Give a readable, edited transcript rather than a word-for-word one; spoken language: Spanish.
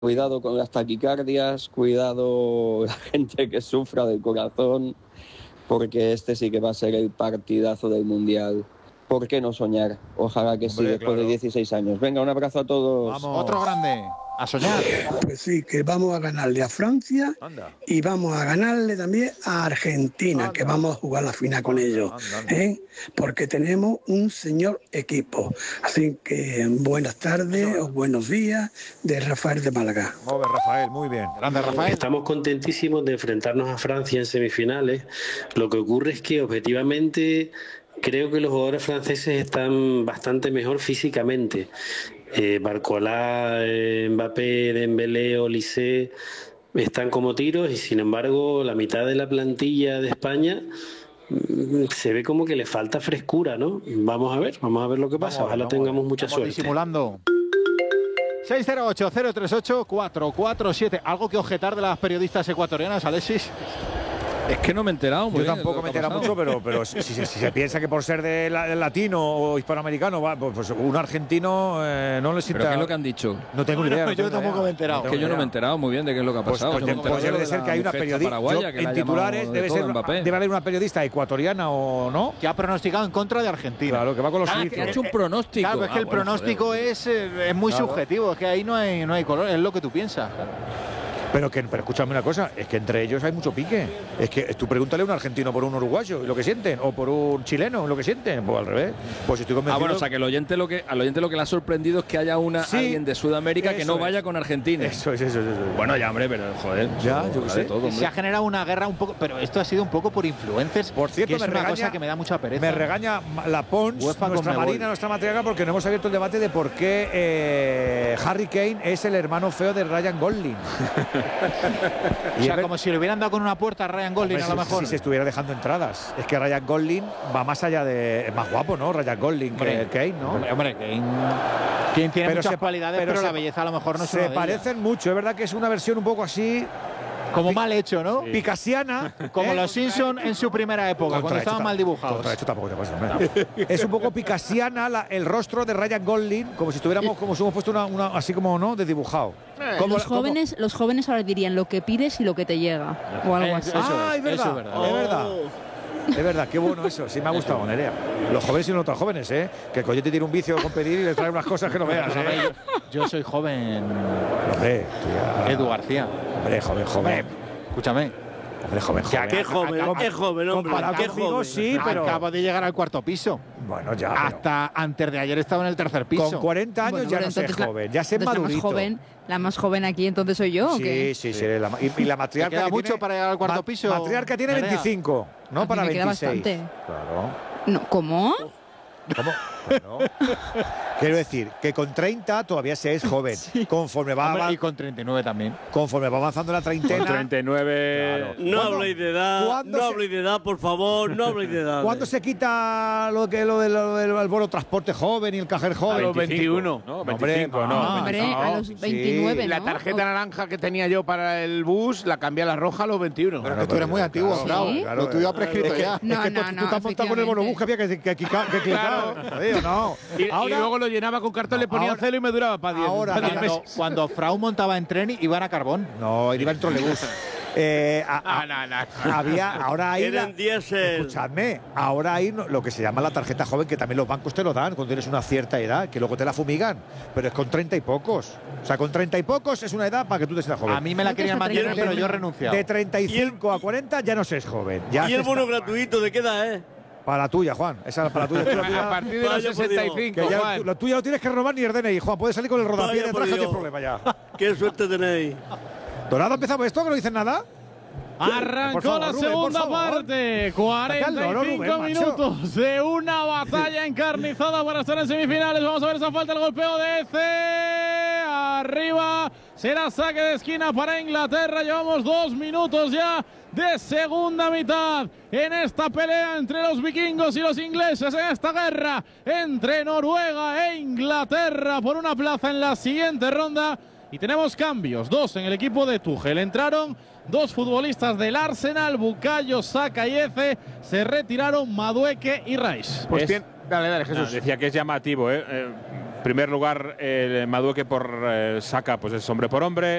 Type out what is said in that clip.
Cuidado con las taquicardias, cuidado la gente que sufra del corazón, porque este sí que va a ser el partidazo del Mundial. ¿Por qué no soñar? Ojalá que sí, después de 16 años. Venga, un abrazo a todos. Vamos. Otro grande. A soñar. Pues sí, que vamos a ganarle a Francia y vamos a ganarle también a Argentina, que vamos a jugar la final con ellos, porque tenemos un señor equipo. Así que buenas tardes o buenos días de Rafael de Málaga. Rafael, muy bien. Grande, Rafael. Estamos contentísimos de enfrentarnos a Francia en semifinales. Lo que ocurre es que objetivamente creo que los jugadores franceses están bastante mejor físicamente. Barcola, Mbappé, Dembélé, Olise están como tiros y sin embargo la mitad de la plantilla de España se ve como que le falta frescura, ¿no? Vamos a ver lo que pasa. Ojalá tengamos mucha suerte. Disimulando. 608-038-447. ¿Algo que objetar de las periodistas ecuatorianas, Alexis? Es que no me he enterado muy Yo bien tampoco me he enterado mucho, pero si se piensa que por ser de latino o hispanoamericano, pues un argentino no le sienta. ¿Pero qué es lo que han dicho? No tengo ni idea. Yo tampoco me he enterado. Es que yo no me he enterado muy bien de qué es lo que ha pasado. Pues debe ser que hay una periodista en titulares, debe haber una periodista ecuatoriana o no, que ha pronosticado en contra de Argentina. Claro, que va con los que ha hecho un pronóstico. Claro, es que el pronóstico es muy subjetivo, es que ahí no hay color, es lo que tú piensas. Pero escúchame una cosa, es que entre ellos hay mucho pique. Es que tú pregúntale a un argentino por un uruguayo lo que sienten, o por un chileno lo que sienten, pues al revés. Pues estoy convencido. Bueno, o sea que al oyente lo que le ha sorprendido es que haya alguien de Sudamérica que no vaya con Argentina. Eso. Bueno, ya hombre, pero joder. Ya, yo sé. Todo, se ha generado una guerra un poco, pero esto ha sido un poco por influencers. Por cierto, que es una cosa que me da mucha pereza. Me regaña la Pons, nuestra Marina, nuestra matriarca, porque no hemos abierto el debate de por qué Harry Kane es el hermano feo de Ryan Gosling. O sea, como si le hubieran dado con una puerta a Ryan Gosling, a lo mejor. Si se estuviera dejando entradas. Es que Ryan Gosling va más allá de. Es más guapo, ¿no? Ryan Gosling que Kane, ¿no? Hombre, Kane tiene muchas cualidades, pero la belleza a lo mejor no se parecen mucho. Es verdad que es una versión un poco así. Como mal hecho, ¿no? Sí. Picasiana. Como los Simpsons en su primera época, cuando estaban mal dibujados. Contra esto tampoco te pasa, es un poco picasiana el rostro de Ryan Gosling, como si estuviéramos, como si hemos puesto una así como, ¿no? De dibujado. Los jóvenes ahora dirían lo que pides y lo que te llega. O algo así. Es verdad. Es verdad. Es verdad, qué bueno eso, sí me ha gustado, Nerea. Los jóvenes y los otros jóvenes, que el coyote tiene un vicio con pedir y le trae unas cosas que no veas, Yo soy joven. Hombre, Edu García. Hombre, joven. Escúchame. Hombre, joven. Qué joven, hombre. Qué joven. Sí, pero acabo de llegar al cuarto piso. Bueno, ya. Hasta antes de ayer estaba en el tercer piso. Con 40 años ya no sé joven, ya sé madurito. La más joven aquí entonces soy yo. Sí. Y la matriarca. ¿Queda mucho para llegar al cuarto piso? Matriarca tiene 25, no para 26. Claro. No, ¿cómo? Bueno, quiero decir que con 30 todavía se es joven. Sí. Conforme va y con 39 también. Conforme va avanzando la treintena. Con 39. Claro. No habléis de edad. No habléis de edad, por favor. No habléis de edad. ¿Cuándo se quita lo del bono transporte joven y el cajer joven? A los 21. No, 25, no. Hombre, a los 29. Sí. La tarjeta naranja que tenía yo para el bus la cambié a la roja a los 21. Pero que tú eres muy antiguo, Frau. Lo tuyo ha prescrito ya. No, es que tú te has montado con el bonobús que había que clicar. No. Y luego lo llenaba con cartón, le ponía celo y me duraba para 10. Ahora, cuando Frau montaba en tren, iban a carbón. No, iba en trolebús. Ahora hay escuchadme, ahora hay lo que se llama la tarjeta joven, que también los bancos te lo dan cuando tienes una cierta edad, que luego te la fumigan, pero es con 30 y pocos. O sea, con 30 y pocos es una edad para que tú te sientas joven. A mí me la querían mantener, pero yo he renunciado. De 35 a 40 ya no se es joven. ¿Y el bono gratuito de qué edad, Para la tuya, Juan. Esa es para la tuya. A partir de los 65, Juan. Lo tuyo no tienes que robar ni el DNI, Juan. Puedes salir con el rodapié detrás, que no tienes problema ya. Qué suerte tenéis. Dorado, ¿empezamos esto? ¿Que no dicen nada? Arrancó la segunda parte, 45 minutos de una batalla encarnizada para estar en semifinales. Vamos a ver esa falta, el golpeo de Eze, arriba, será saque de esquina para Inglaterra. Llevamos 2 minutos ya de segunda mitad en esta pelea entre los vikingos y los ingleses, en esta guerra entre Noruega e Inglaterra por una plaza en la siguiente ronda. Y tenemos cambios, 2 en el equipo de Tuchel. Entraron 2 futbolistas del Arsenal, Bukayo Saka y Eze. Se retiraron Madueke y Rice. Pues dale, Jesús. Decía que es llamativo, En primer lugar, Madueque por Saka, pues es hombre por hombre.